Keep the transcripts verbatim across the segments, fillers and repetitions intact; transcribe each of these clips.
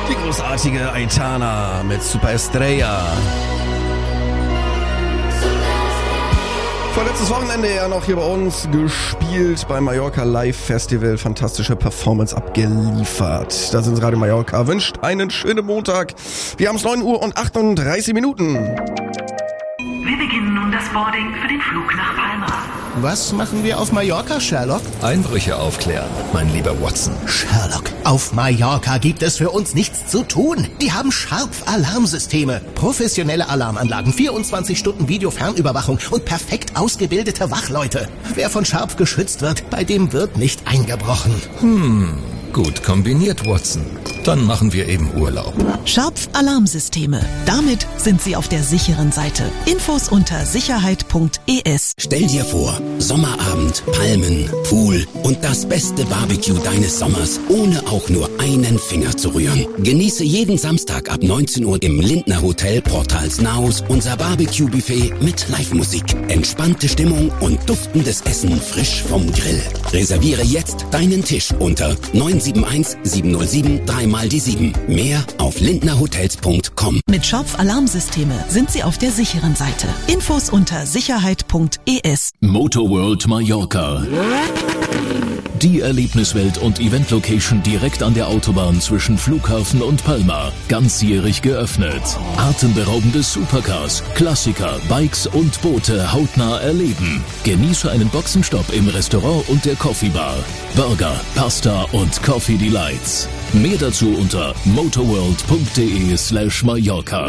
Die großartige Aitana mit Super Estrella. Vorletztes Wochenende ja noch hier bei uns gespielt beim Mallorca Live Festival. Fantastische Performance abgeliefert. Da sind Radio Mallorca. Wünscht einen schönen Montag. Wir haben es neun Uhr und achtunddreißig Minuten. Wir beginnen nun das Boarding für den Flug nach Palma. Was machen wir auf Mallorca, Sherlock? Einbrüche aufklären, mein lieber Watson. Sherlock, auf Mallorca gibt es für uns nichts zu tun. Die haben Sharp-Alarmsysteme, professionelle Alarmanlagen, vierundzwanzig Stunden Videofernüberwachung und perfekt ausgebildete Wachleute. Wer von Sharp geschützt wird, bei dem wird nicht eingebrochen. Hm, gut kombiniert, Watson. Dann machen wir eben Urlaub. Sharp-Alarmsysteme. Damit sind Sie auf der sicheren Seite. Infos unter sicherheit punkt e s. Stell dir vor, Sommerabend, Palmen, Pool und das beste Barbecue deines Sommers, ohne auch nur einen Finger zu rühren. Genieße jeden Samstag ab neunzehn Uhr im Lindner Hotel Portals Naus unser Barbecue-Buffet mit Live-Musik, entspannte Stimmung und duftendes Essen frisch vom Grill. Reserviere jetzt deinen Tisch unter neun sieben eins sieben null sieben drei mal die sieben. Mehr auf lindnerhotels punkt com. Mit Sharp-Alarmsysteme sind Sie auf der sicheren Seite. Infos unter sicherheit punkt e s. Motorworld Mallorca. Die Erlebniswelt und Event-Location direkt an der Autobahn zwischen Flughafen und Palma. Ganzjährig geöffnet. Atemberaubende Supercars, Klassiker, Bikes und Boote hautnah erleben. Genieße einen Boxenstopp im Restaurant und der Coffee Bar. Burger, Pasta und Coffee Delights. Mehr dazu unter motorworld punkt de slash Mallorca.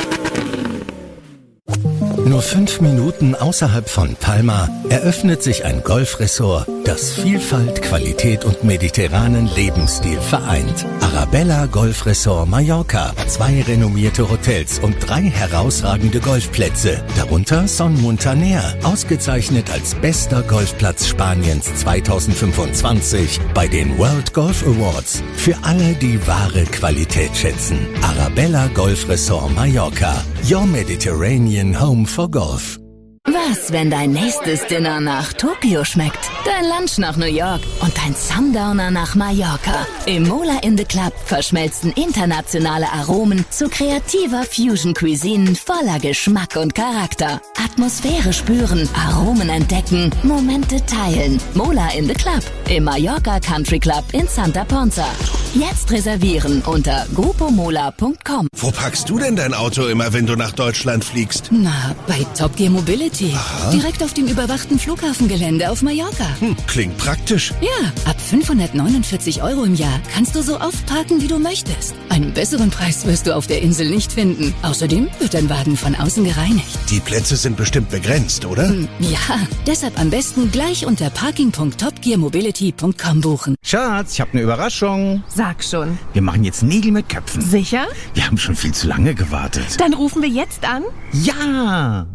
Nur fünf Minuten außerhalb von Palma eröffnet sich ein Golfresort, das Vielfalt, Qualität und mediterranen Lebensstil vereint. Arabella Golf Resort Mallorca. Zwei renommierte Hotels und drei herausragende Golfplätze. Darunter Son Muntaner, ausgezeichnet als bester Golfplatz Spaniens zweitausendfünfundzwanzig bei den World Golf Awards. Für alle, die wahre Qualität schätzen. Arabella Golf Resort Mallorca. Your Mediterranean Home for Golf. Was, wenn dein nächstes Dinner nach Tokio schmeckt, dein Lunch nach New York und dein Sundowner nach Mallorca? Im Mola in the Club verschmelzen internationale Aromen zu kreativer Fusion-Cuisine voller Geschmack und Charakter. Atmosphäre spüren, Aromen entdecken, Momente teilen. Mola in the Club im Mallorca Country Club in Santa Ponza. Jetzt reservieren unter grupo mola punkt com. Wo packst du denn dein Auto immer, wenn du nach Deutschland fliegst? Na, bei Top Gear Mobility. Aha. Direkt auf dem überwachten Flughafengelände auf Mallorca. Hm, klingt praktisch. Ja, ab fünfhundertneunundvierzig Euro im Jahr kannst du so oft parken, wie du möchtest. Einen besseren Preis wirst du auf der Insel nicht finden. Außerdem wird dein Wagen von außen gereinigt. Die Plätze sind bestimmt begrenzt, oder? Hm, ja, deshalb am besten gleich unter parking punkt top gear mobility punkt com buchen. Schatz, ich habe eine Überraschung. Sag schon. Wir machen jetzt Nägel mit Köpfen. Sicher? Wir haben schon viel zu lange gewartet. Dann rufen wir jetzt an. Ja!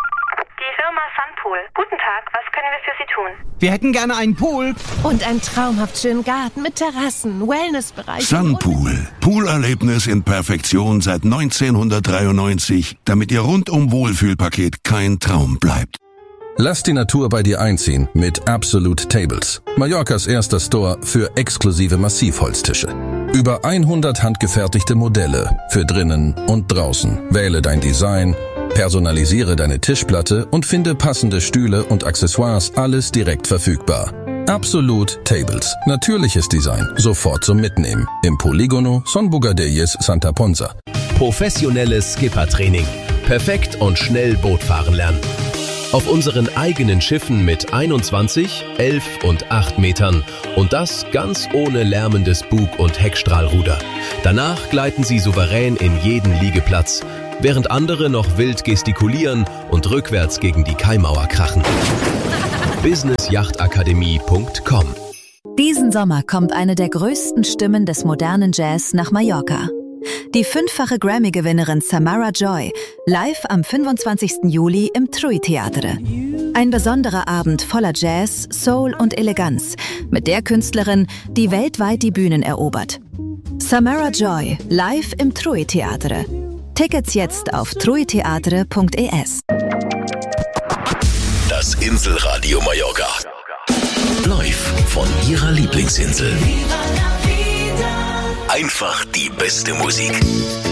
Die Firma Sunpool. Guten Tag, was können wir für Sie tun? Wir hätten gerne einen Pool. Und einen traumhaft schönen Garten mit Terrassen, Wellnessbereich. Sunpool. Poolerlebnis in Perfektion seit neunzehnhundertdreiundneunzig, damit Ihr rundum Wohlfühlpaket kein Traum bleibt. Lass die Natur bei dir einziehen mit Absolute Tables. Mallorcas erster Store für exklusive Massivholztische. Über hundert handgefertigte Modelle für drinnen und draußen. Wähle dein Design, personalisiere deine Tischplatte und finde passende Stühle und Accessoires, alles direkt verfügbar. Absolute Tables. Natürliches Design. Sofort zum Mitnehmen. Im Polígono Son Bugadelles Santa Ponza. Professionelles Skippertraining. Perfekt und schnell Bootfahren lernen. Auf unseren eigenen Schiffen mit einundzwanzig, elf und acht Metern und das ganz ohne lärmendes Bug- und Heckstrahlruder. Danach gleiten Sie souverän in jeden Liegeplatz, während andere noch wild gestikulieren und rückwärts gegen die Kaimauer krachen. business yacht akademie punkt com. Diesen Sommer kommt eine der größten Stimmen des modernen Jazz nach Mallorca. Die fünffache Grammy-Gewinnerin Samara Joy, live am fünfundzwanzigsten Juli im Trui Theatre. Ein besonderer Abend voller Jazz, Soul und Eleganz, mit der Künstlerin, die weltweit die Bühnen erobert. Samara Joy, live im Trui Theatre. Tickets jetzt auf truitheatre punkt e s. Das Inselradio Mallorca. Live von Ihrer Lieblingsinsel. Einfach die beste Musik.